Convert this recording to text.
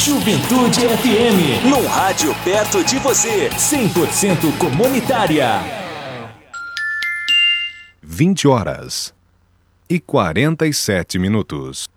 Juventude FM. Num rádio perto de você. 100% comunitária. 20h47.